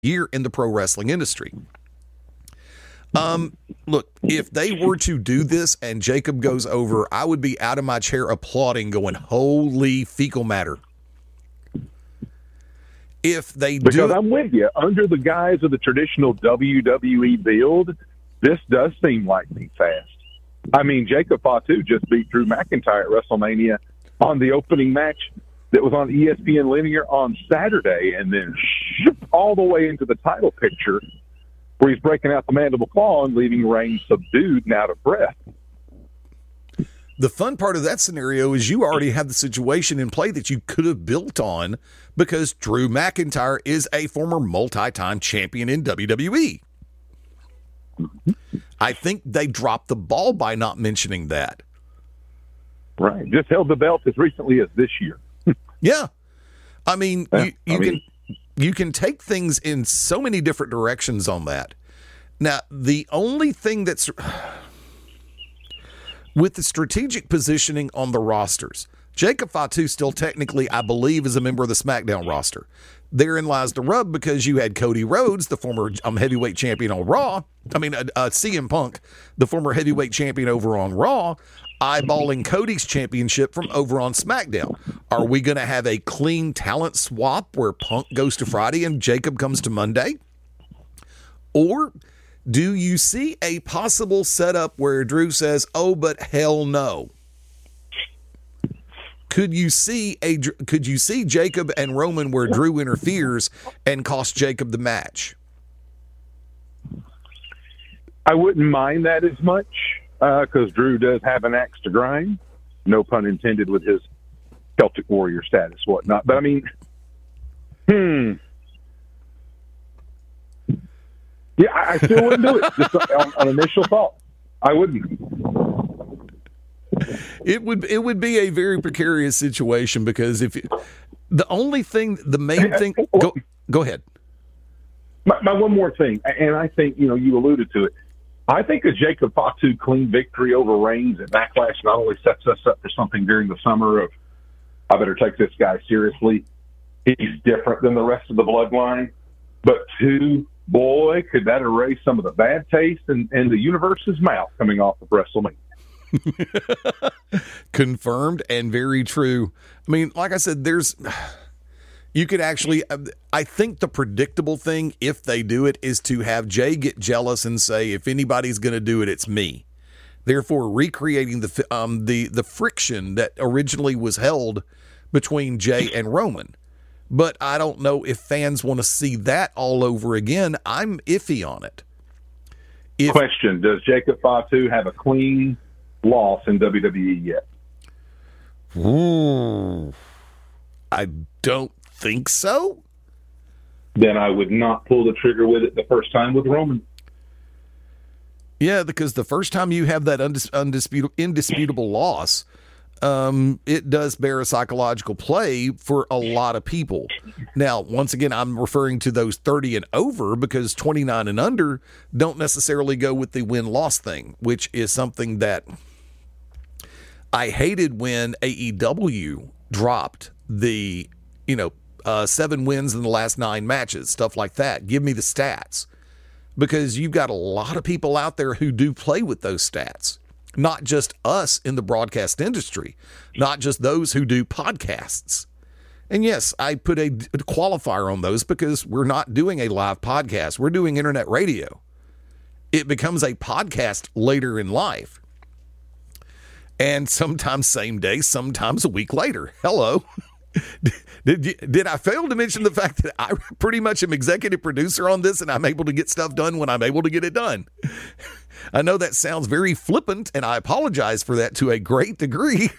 year in the pro wrestling industry. Look, if they were to do this and Jacob goes over, I would be out of my chair applauding, going, holy fecal matter. If they do, because I'm with you. Under the guise of the traditional WWE build, this does seem lightning fast. I mean, Jacob Fatu just beat Drew McIntyre at WrestleMania on the opening match that was on ESPN Linear on Saturday, and then all the way into the title picture where he's breaking out the mandible claw and leaving Reigns subdued and out of breath. The fun part of that scenario is you already have the situation in play that you could have built on, because Drew McIntyre is a former multi-time champion in WWE. I think they dropped the ball by not mentioning that. Right. Just held the belt as recently as this year. Yeah. I mean, you can take things in so many different directions on that. Now, the only thing that's with the strategic positioning on the rosters, Jacob Fatu still technically, I believe, is a member of the SmackDown roster. Therein lies the rub, because you had Cody Rhodes, the former heavyweight champion on Raw. CM Punk, the former heavyweight champion over on Raw, eyeballing Cody's championship from over on SmackDown. Are we going to have a clean talent swap where Punk goes to Friday and Jacob comes to Monday? Or do you see a possible setup where Drew says, oh, but hell no? Could you see Jacob and Roman where Drew interferes and costs Jacob the match? I wouldn't mind that as much, because Drew does have an axe to grind. No pun intended with his Celtic Warrior status, whatnot. But I mean, yeah, I still wouldn't do it. Just on initial thought, I wouldn't. It would be a very precarious situation, because if the main thing, go ahead. My one more thing, and I think you alluded to it. I think a Jacob Fatu clean victory over Reigns at Backlash not only sets us up for something during the summer of, I better take this guy seriously. He's different than the rest of the bloodline, but two, boy, could that erase some of the bad taste in the universe's mouth coming off of WrestleMania. Confirmed and very true. I mean, like I said, you could actually, I think the predictable thing, if they do it, is to have Jay get jealous and say, if anybody's going to do it, it's me. Therefore, recreating the friction that originally was held between Jay and Roman. But I don't know if fans want to see that all over again. I'm iffy on it. Question: does Jacob Fatu have a clean loss in WWE yet? Ooh, I don't think so. Then I would not pull the trigger with it the first time with Roman. Yeah, because the first time you have that indisputable loss, it does bear a psychological play for a lot of people. Now, once again, I'm referring to those 30 and over, because 29 and under don't necessarily go with the win-loss thing, which is something that I hated when AEW dropped the, 7 wins in the last 9 matches, stuff like that. Give me the stats, because you've got a lot of people out there who do play with those stats. Not just us in the broadcast industry, not just those who do podcasts. And yes, I put a qualifier on those, because we're not doing a live podcast. We're doing internet radio. It becomes a podcast later in life. And sometimes same day, sometimes a week later. Hello. Did I fail to mention the fact that I pretty much am executive producer on this, and I'm able to get stuff done when I'm able to get it done? I know that sounds very flippant, and I apologize for that to a great degree.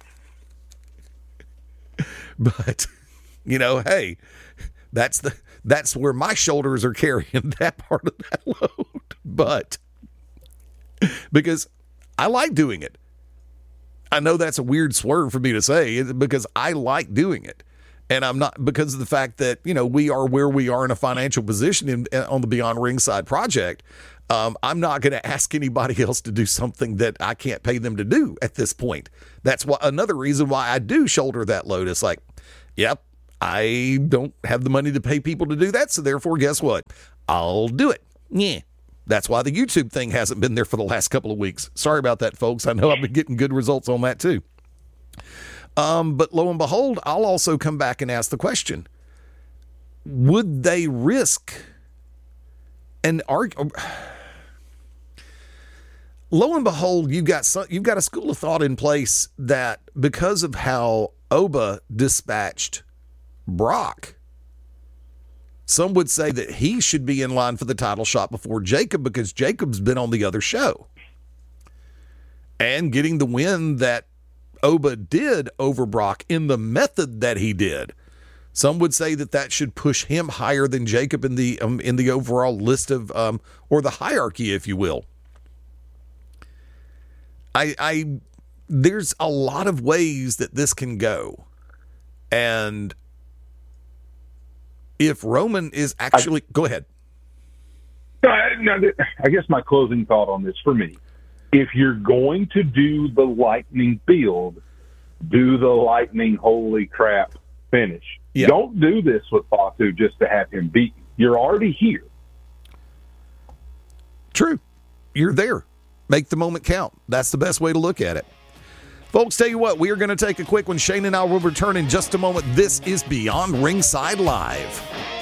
But, hey, that's where my shoulders are carrying that part of that load. But because I like doing it. I know that's a weird swerve for me to say, because I like doing it. And I'm not, because of the fact that, we are where we are in a financial position on the Beyond Ringside project. I'm not going to ask anybody else to do something that I can't pay them to do at this point. That's another reason why I do shoulder that load. It's like, yep, I don't have the money to pay people to do that, so therefore, guess what? I'll do it. Yeah. That's why the YouTube thing hasn't been there for the last couple of weeks. Sorry about that, folks. I know I've been getting good results on that, too. But lo and behold, I'll also come back and ask the question, would they risk an argument? Lo and behold, you've got a school of thought in place that because of how Oba dispatched Brock, some would say that he should be in line for the title shot before Jacob because Jacob's been on the other show. And getting the win that Oba did over Brock in the method that he did, some would say that should push him higher than Jacob in the overall list of or the hierarchy, if you will. There's a lot of ways that this can go, and if Roman is actually go ahead. I guess my closing thought on this for me, if you're going to do the lightning build, do the lightning holy crap finish. Yeah. Don't do this with Fatu just to have him beaten. You're already here. True. You're there. Make the moment count. That's the best way to look at it. Folks, tell you what, we are going to take a quick one. Shane and I will return in just a moment. This is Beyond Ringside Live.